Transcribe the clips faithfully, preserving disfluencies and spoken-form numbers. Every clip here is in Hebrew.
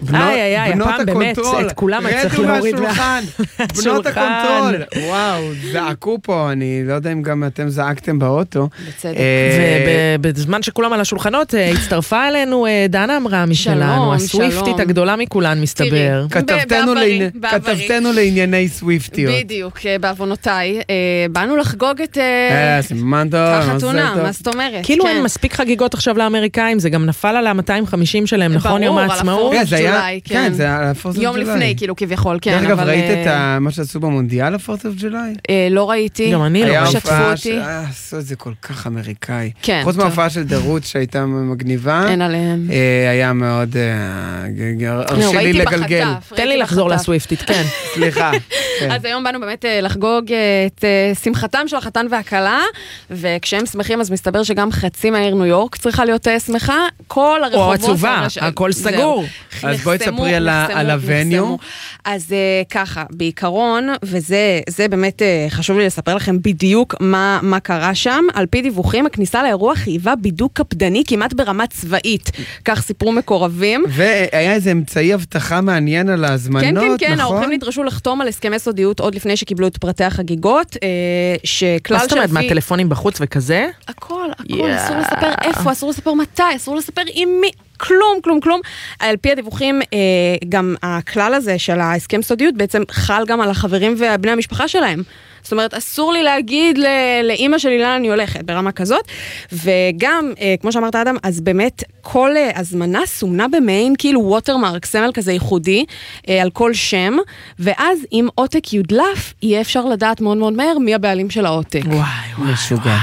איי, איי, איי, הפעם באמת, את כולם צריך להוריד מהשולחן. בנות הקונטרול. וואו, זעקו פה, אני לא יודע אם גם אתם זעקתם באוטו. בצדק. ובזמן שכולם על השולחנות, הצטרפה אלינו דנה אמרמי שלנו, הסוויפטית הגדולה מכולן, מסתבר. כתבתנו לענייני סוויפטיות. בדיוק, בעוונותיי. באנו לחגוג את החתונה, מה זאת אומרת? כאילו אין מספיק חגיגות עכשיו לאמריקאים, זה גם נפל על ה-מאתיים וחמישים שלהם, נכון? יום העצמאות? כן, זה על ה-פורט אוף יום לפני, כאילו כביכול, כן. דרך אגב, ראית את מה שעשו במונדיאל ה-פורט אוף ג'ולי? לא ראיתי. גם אני לא. שתפו אותי. עשו את זה כל כך אמריקאי. כן. חוץ מההופעה של דרות שהייתה מגניבה. אין עליהם. היה מאוד הרשי לי לגלגל. תן לי לחזור לסוויפטית, כן. סליחה. אז היום באנו באמת לחגוג את שמחתם של החתן והכלה, וכשהם שמחים אז מסתבר שגם חצי מהעיר ניו יורק צריכה להיות שמחה. כל הרחובות... או עצובה, הכל סגור. אז בואי תספרי על הווניו. אז ככה, בעיקרון, וזה באמת חשוב לי לספר לכם בדיוק מה, מה קרה שם. על פי דיווחים, הכניסה לאירוע חייבה בידוק קפדני כמעט ברמה צבאית. כך סיפרו מקורבים. והיה איזה אמצעי הבטחה מעניין על ההזמנות, כן, כן, כן, נכון? האורחים נדרשו לחתום על הסכמי סודיות עוד לפני שקיבלו את פרטי החגיגות, שכלל מה זאת אומרת, מהטלפונים בחוץ וכזה? הכל, הכל, אסור לספר איפה, אסור לספר מתי, אסור לספר עם מי. כלום, כלום, כלום. על פי הדיווחים, גם הכלל הזה של ההסכם סודיות בעצם חל גם על החברים ובני המשפחה שלהם. זאת אומרת, אסור לי להגיד לאמא שלי לאן אני הולכת, ברמה כזאת. וגם, כמו שאמרת אדם, אז באמת כל הזמנה סומנה במעין, כאילו ווטרמרק, סמל כזה ייחודי, על כל שם, ואז אם עותק יודלף, יהיה אפשר לדעת מאוד מאוד מהר מי הבעלים של העותק. וואי, וואי, משוגע.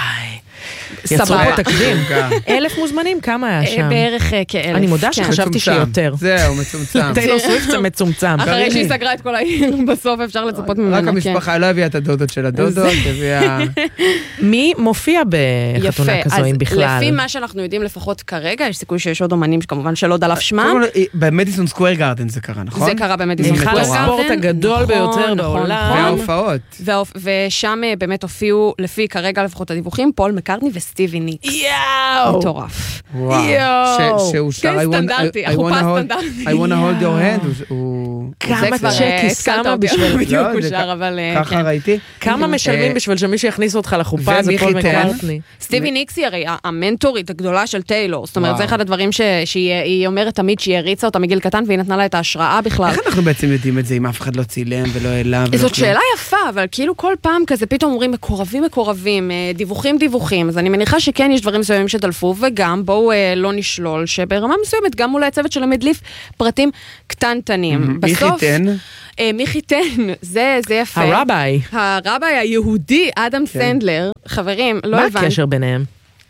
יצרו פה תקדים. אלף מוזמנים, כמה היה שם? בערך כאלף. אני מודה שחשבתי שיותר. זהו, מצומצם. טיילור סוויפט זה מצומצם. אחרי שהיא סגרה את כל העיר, בסוף אפשר לצפות ממנה. רק המשפחה לא הביאה את הדודות של הדודות, הביאה... מי מופיע בחתונה כזו, אם בכלל? לפי מה שאנחנו יודעים לפחות כרגע, יש סיכוי שיש עוד אומנים שכמובן שלא דלף שמם. במדיסון סקוואר גארדן זה קרה, נכון? זה קרה במדיסון סקוואר גארדן. הספורט הגדול ביותר בעולם. וההופעות. ושם באמת הופיעו, לפי כרגע לפחות הדיווחים, פול מקרטני וסטיבי ניקס. יאו! מטורף. יאו! שהוא שר, כן, סטנדרטי, החופה סטנדרטי. I wanna hold your hand, הוא... כמה צ'קיס, כמה בשביל... בדיוק הוא שר, אבל... ככה ראיתי. כמה משלמים בשביל שמישהו יכניס אותך לחופה, זה פול מקרטני. סטיבי ניקס היא הרי המנטורית הגדולה של טיילור, זאת אומרת, זה אחד הדברים שהיא אומרת תמיד שהיא הריצה אותה מגיל קטן, והיא נתנה לה את ההשראה בכלל. איך אנחנו בעצם יודעים את זה, אם אף אחד לא צילם ולא העלה? זאת שאלה יפה, אבל כאילו כל פעם כזה פתאום אומרים מקורבים מקורבים, דיווחים דיווחים, אז אני מניחה שכן יש דברים מסוימים שדלפו, וגם בואו לא נשלול שברמה מסוימת גם מול הצוות של המדליף פרטים קטנטנים. מי חיתן? מי חיתן, זה יפה. הרביי. הרביי היהודי, אדם סנדלר. חברים, לא הבנתי. מה הקשר ביניהם?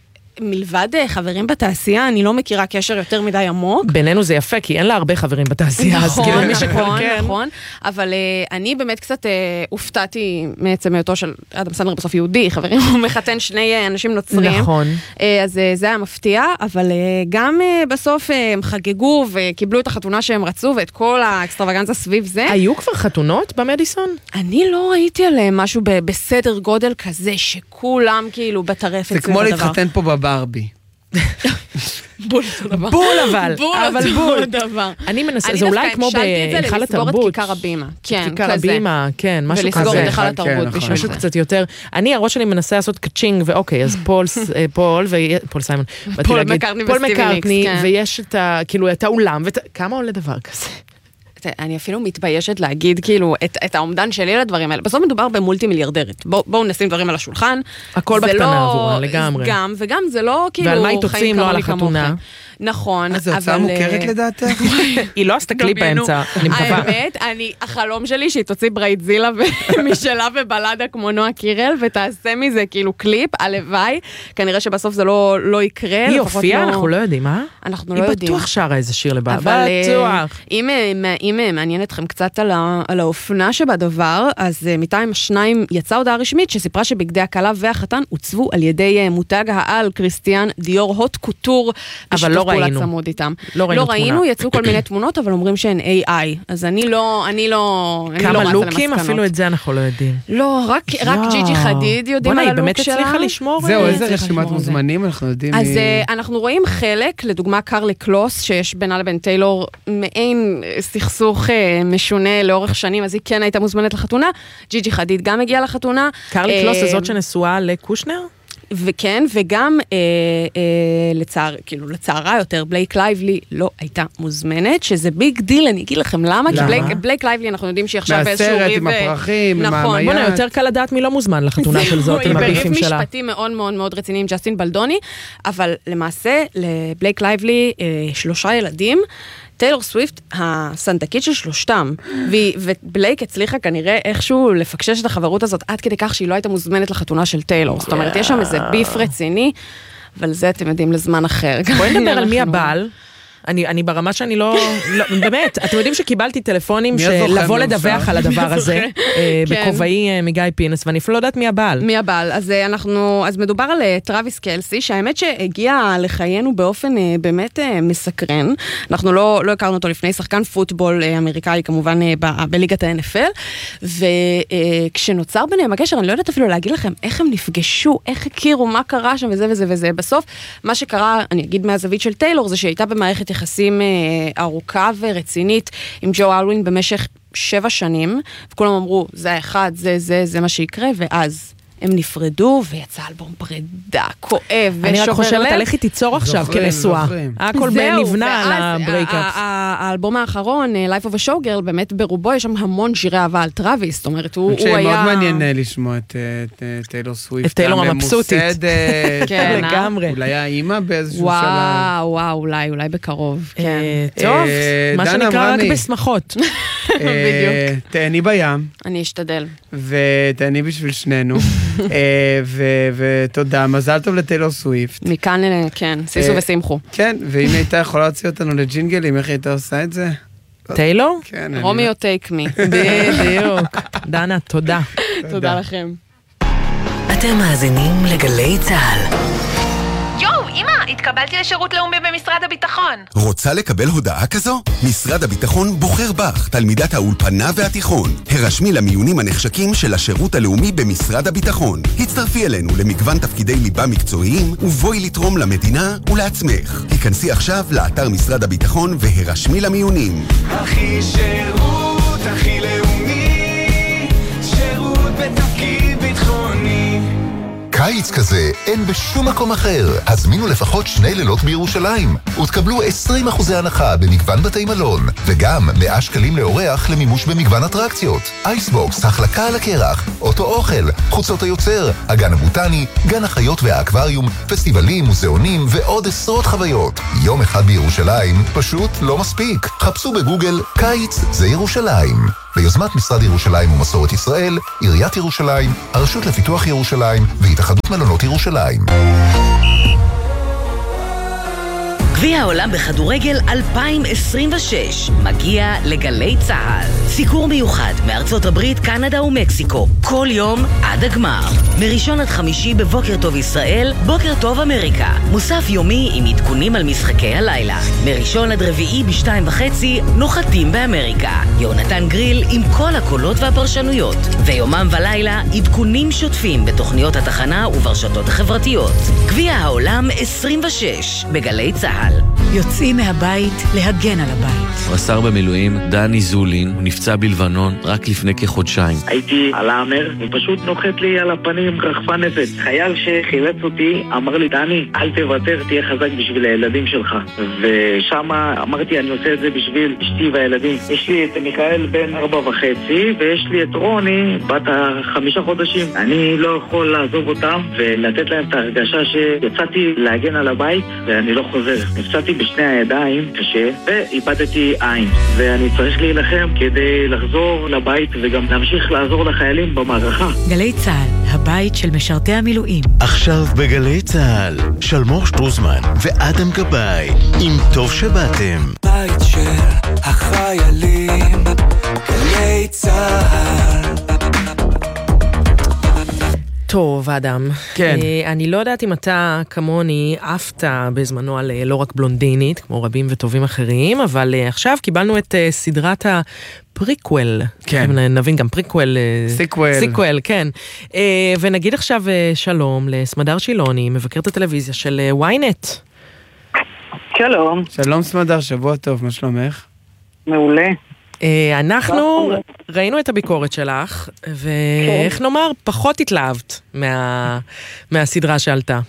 מלבד חברים בתעשייה, אני לא מכירה קשר יותר מדי עמוק. בינינו זה יפה, כי אין לה הרבה חברים בתעשייה. נכון, נכון, נכון. אבל אני באמת קצת הופתעתי מעצם היותו של אדם סנדלר בסוף יהודי, חברים, הוא מחתן שני אנשים נוצרים. נכון. אז זה היה מפתיע, אבל גם בסוף הם חגגו וקיבלו את החתונה שהם רצו, ואת כל האקסטרווגנזה סביב זה. היו כבר חתונות במדיסון? אני לא ראיתי עליהם משהו בסדר גודל כזה, שכולם כאילו בטרפת. זה כמו להתחתן פה בבא. ברבי. בול אותו דבר. בול אבל, אבל בול. דבר. אני מנסה, זה אולי כמו בהיכל התרבות. לסגור את כיכר הבימה. כן, כיכר הבימה, כן, משהו כזה. ולסגור את היכל התרבות. משהו קצת יותר. אני, הראש שלי מנסה לעשות קצ'ינג, ואוקיי, אז פול, פול, פול סיימון. פול מקרטני וסטיבי ניקס, ויש את ה, כאילו, את האולם, כמה עולה דבר כזה? אני אפילו מתביישת להגיד כאילו את, את העומדן שלי לדברים האלה. בסוף מדובר במולטי מיליארדרית. בוא, בואו נשים דברים על השולחן. הכל בקטנה לא, עבורה, לגמרי. גם, וגם זה לא כאילו... ועל מה היא תוצאים לא על החתונה? נכון. אז זו הוצאה מוכרת לדעתך? היא לא עשתה קליפ באמצע, אני מקווה. האמת, אני, החלום שלי שהיא תוציא ברייטזילה משלה ובלדה כמו נועה קירל, ותעשה מזה כאילו קליפ, הלוואי. כנראה שבסוף זה לא יקרה. היא הופיעה, אנחנו לא יודעים, אה? אנחנו לא יודעים. היא בטוח שרה איזה שיר לבא. בטוח. אם מעניין אתכם קצת על האופנה שבדבר, אז מטעם השניים יצאה הודעה רשמית שסיפרה שבגדי הכלה והחתן הוצבו על ידי מותג העל קריסטיאן דיור הוט קוטור. אבל לא פעולה צמוד איתם. לא ראינו תמונה. לא ראינו, יצאו כל מיני תמונות, אבל אומרים שהן איי איי. אז אני לא, אני לא, אני לא כמה לוקים, אפילו את זה אנחנו לא יודעים. לא, רק, רק ג'יג'י חדיד יודעים על הלוק שלה. באמת הצליחה לשמור. זהו, איזה רשימת מוזמנים אנחנו יודעים. אז אנחנו רואים חלק, לדוגמה קרלי קלוס, שיש בינה לבין טיילור מעין סכסוך משונה לאורך שנים, אז היא כן הייתה מוזמנת לחתונה. ג'יג'י חדיד גם הגיעה לחתונה. קרלי קלוס הזאת שנשואה לקושנר? וכן, וגם אה, אה, לצער, כאילו לצערה יותר, בלייק לייבלי לא הייתה מוזמנת, שזה ביג דיל, אני אגיד לכם למה, כי בלייק, בלייק לייבלי אנחנו יודעים שהיא עכשיו באיזשהו ריב... מהסרט, עם הפרחים, נכון. עם המייד. בונה, יותר קל לדעת מי לא מוזמן לחתונה של זאת, עם הביפים שלה. בריב משפטי מאוד מאוד מאוד רציני עם ג'סטין בלדוני, אבל למעשה, לבלייק לייבלי אה, שלושה ילדים, טיילור סוויפט, הסנדקית של שלושתם, ובלייק הצליחה כנראה איכשהו לפקשש את החברות הזאת, עד כדי כך שהיא לא הייתה מוזמנת לחתונה של טיילור. זאת אומרת, יש שם איזה ביף רציני, אבל זה אתם יודעים לזמן אחר. בואי נדבר על מי הבעל. אני, אני ברמה שאני לא, לא, באמת, אתם יודעים שקיבלתי טלפונים שלבוא לדווח על הדבר הזה, בכובעי מגיא פינס, ואני אפילו לא יודעת מי הבעל. מי הבעל, אז אנחנו, אז מדובר על טרוויס קלסי, שהאמת שהגיע לחיינו באופן באמת מסקרן, אנחנו לא, לא הכרנו אותו לפני, שחקן פוטבול אמריקאי, כמובן בליגת ה-אן אף אל, וכשנוצר ביניהם הקשר, אני לא יודעת אפילו להגיד לכם איך הם נפגשו, איך הכירו, מה קרה שם וזה וזה וזה. בסוף, מה שקרה, אני אגיד מהזווית של טיילור, זה שהייתה במערכת יחסים ארוכה ורצינית עם ג'ו אלווין במשך שבע שנים, וכולם אמרו, זה האחד, זה, זה, זה מה שיקרה, ואז הם נפרדו, ויצא אלבום פרידה, כואב ושובר לב. אני רק חושבת על איך היא תיצור עכשיו כנשואה. הכל נבנה על הברייקאפ. האלבום האחרון, Life of a Showgirl, באמת ברובו יש שם המון שירי אהבה על טרוויס, זאת אומרת, הוא היה... מאוד מעניין לשמוע את טיילור סוויפט. את טיילור המבסוטית. כן, לגמרי. אולי האמא באיזשהו שלב. וואו, וואו, אולי, אולי בקרוב. טוב, מה שנקרא רק בשמחות. בדיוק. תהני בים. אני אשתדל. ותהני בשביל שנינו. ותודה, מזל טוב לטיילור סוויפט. מכאן, כן, סיסו ושמחו. כן, ואם הייתה יכולה להוציא אותנו לג'ינגלים, איך הייתה עושה את זה? טיילור? כן. רומי או טייק מי. בדיוק. דנה, תודה. תודה לכם. אתם מאזינים לגלי צהל. יואו, אמא, התקבלתי לשירות לאומי במשרד הביטחון. רוצה לקבל הודעה כזו? משרד הביטחון בוחר בך, תלמידת האולפנה והתיכון. הרשמי למיונים הנחשקים של השירות הלאומי במשרד הביטחון. הצטרפי אלינו למגוון תפקידי ליבה מקצועיים, ובואי לתרום למדינה ולעצמך. היכנסי עכשיו לאתר משרד הביטחון והרשמי למיונים. הכי שירות, הכי לאומי, שירות בתפקיד ביטחוני. קיץ כזה אין בשום מקום אחר. הזמינו לפחות שני לילות בירושלים ותקבלו עשרים אחוז הנחה במגוון בתי מלון, וגם מאה שקלים לאורח למימוש במגוון אטרקציות. אייסבוקס, החלקה על הקרח, אוטו אוכל, חוצות היוצר, הגן הבוטני, גן החיות והאקווריום, פסטיבלים, מוזיאונים ועוד עשרות חוויות. יום אחד בירושלים פשוט לא מספיק. חפשו בגוגל קיץ זה ירושלים. ביוזמת משרד ירושלים ומסורת ישראל, עיריית ירושלים, הרשות לפיתוח ירושלים והתאחדות מלונות ירושלים. גביע העולם בכדורגל אלפיים עשרים ושש מגיע לגלי צהל. סיקור מיוחד מארצות הברית, קנדה ומקסיקו, כל יום עד הגמר. מראשון עד חמישי בבוקר טוב ישראל, בוקר טוב אמריקה. מוסף יומי עם עדכונים על משחקי הלילה. מראשון עד רביעי בשתיים וחצי, נוחתים באמריקה. יונתן גריל עם כל הקולות והפרשנויות. ויומם ולילה, עדכונים שוטפים בתוכניות התחנה וברשתות החברתיות. גביע העולם עשרים ושש בגלי צהל. יוצאים מהבית להגן על הבית. רס"ר במילואים דני זולין, הוא נפצע בלבנון רק לפני כחודשיים. הייתי על האמר ופשוט נוחת לי על הפנים רחפן נפץ. חייל שחילץ אותי אמר לי, דני, אל תוותר, תהיה חזק בשביל הילדים שלך. ושם אמרתי, אני עושה את זה בשביל אשתי והילדים. יש לי את מיכאל בן ארבע וחצי ויש לי את רוני בת החמישה חודשים. אני לא יכול לעזוב אותם ולתת להם את ההרגשה שיצאתי להגן על הבית ואני לא חוזר. נפצעתי בשני הידיים קשה ואיבדתי עין, ואני צריך להילחם כדי לחזור לבית וגם להמשיך לעזור לחיילים במערכה. גלי צהל, הבית של משרתי המילואים. עכשיו בגלי צהל, שלמור שטרוזמן ואדם גבאי, עם טוב שבאתם. בית של החיילים, גלי צהל. טוב, אדם. כן. אני לא יודעת אם אתה כמוני עפת בזמנו על לא רק בלונדינית, כמו רבים וטובים אחרים, אבל עכשיו קיבלנו את סדרת הפריקוול. כן. נבין גם פריקוול. סיקוול. סיקוול, כן. ונגיד עכשיו שלום לסמדר שילוני, מבקרת הטלוויזיה של וויינט. שלום. שלום סמדר, שבוע טוב, מה שלומך? מעולה. אנחנו ראינו את הביקורת שלך, ואיך נאמר, פחות התלהבת מהסדרה שעלתה.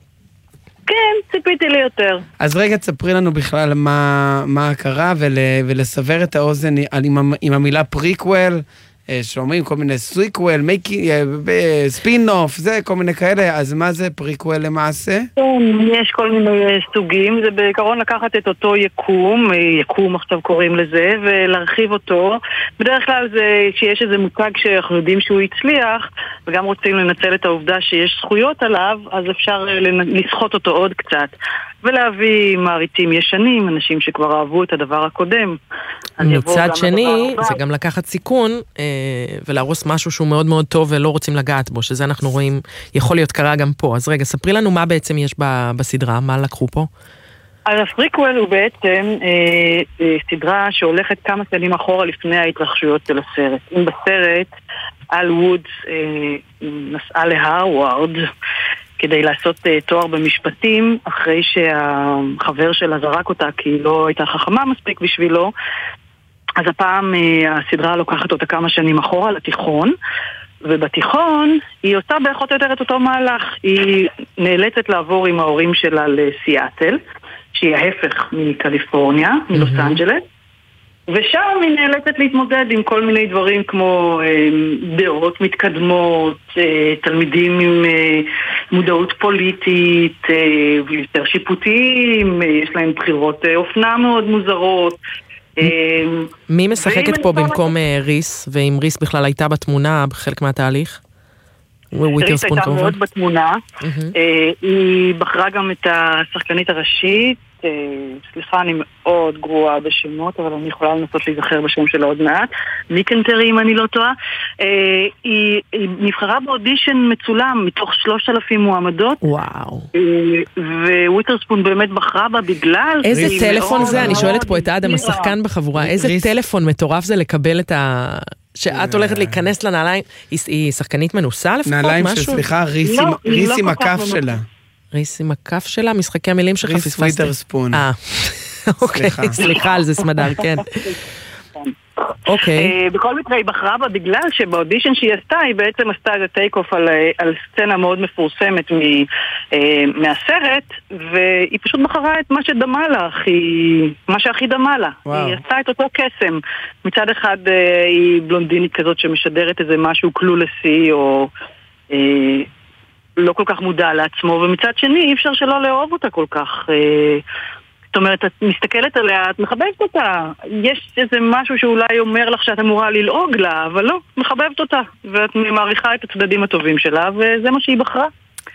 כן, ציפיתי לי יותר. אז רגע, תספרי לנו בכלל מה קרה, ולסבר את האוזן עם המילה פריקוול, שאומרים כל מיני סיקוול, ספין-אוף, זה כל מיני כאלה, אז מה זה פריקוול למעשה? יש כל מיני סוגים, זה בעיקרון לקחת את אותו יקום, יקום עכשיו קוראים לזה, ולהרחיב אותו. בדרך כלל זה שיש איזה מותג שאנחנו יודעים שהוא הצליח, וגם רוצים לנצל את העובדה שיש זכויות עליו, אז אפשר לסחוט אותו עוד קצת. ולהביא מעריצים ישנים, אנשים שכבר אהבו את הדבר הקודם. מצד שני, זה גם לקחת סיכון, אה, ולהרוס משהו שהוא מאוד מאוד טוב ולא רוצים לגעת בו, שזה אנחנו רואים, יכול להיות קרה גם פה. אז רגע, ספרי לנו מה בעצם יש ב- בסדרה, מה לקחו פה? אז הפריקוול הוא בעצם אה, אה, סדרה שהולכת כמה שנים אחורה לפני ההתרחשויות של הסרט. אם בסרט, אל וודס אה, נסעה להרווארד, כדי לעשות uh, תואר במשפטים, אחרי שהחבר שלה זרק אותה כי היא לא הייתה חכמה מספיק בשבילו, אז הפעם uh, הסדרה לוקחת אותה כמה שנים אחורה לתיכון, ובתיכון היא עושה בערכות יותר את אותו מהלך. היא נאלצת לעבור עם ההורים שלה לסיאטל, שהיא ההפך מקליפורניה, mm-hmm. מלוס אנג'לס, ושם היא נאלצת להתמודד עם כל מיני דברים כמו אה, דעות מתקדמות, אה, תלמידים עם אה, מודעות פוליטית, אה, יותר שיפוטיים, אה, יש להם בחירות אה, אופנה מאוד מוזרות. אה, מי משחקת פה במקום אה, ריס, ואם ריס בכלל הייתה בתמונה בחלק מהתהליך? ריס הייתה מאוד בתמונה, mm-hmm. אה, היא בחרה גם את השחקנית הראשית, סליחה, אני מאוד גרועה בשמות, אבל אני יכולה לנסות להיזכר בשם שלה עוד מעט. מיקנטרי, אם אני לא טועה. היא נבחרה באודישן מצולם מתוך שלושת אלפים מועמדות. וואו. וויטרספון באמת בחרה בה בגלל... איזה טלפון זה? אני שואלת פה את אדם, השחקן בחבורה. איזה טלפון מטורף זה לקבל את ה... שאת הולכת להיכנס לנעליים. היא שחקנית מנוסה לפחות? נעליים של, סליחה, ריס עם הכף שלה. ריס עם הכף שלה, משחקי המילים שלך פספסתי. ריס ויטרספון. אה, אוקיי, סליחה על זה סמדר, כן. אוקיי. בכל מקרה היא בחרה בה בגלל שבאודישן שהיא עשתה, היא בעצם עשתה איזה טייק אוף על סצנה מאוד מפורסמת מהסרט, והיא פשוט בחרה את מה שדמה לה, מה שהכי דמה לה. היא עשתה את אותו קסם. מצד אחד היא בלונדינית כזאת שמשדרת איזה משהו קלולסי, או... לא כל כך מודע לעצמו, ומצד שני אי אפשר שלא לאהוב אותה כל כך. זאת אומרת, את מסתכלת עליה, את מחבבת אותה. יש איזה משהו שאולי אומר לך שאת אמורה ללעוג לה, אבל לא, מחבבת אותה. ואת מעריכה את הצדדים הטובים שלה, וזה מה שהיא בחרה.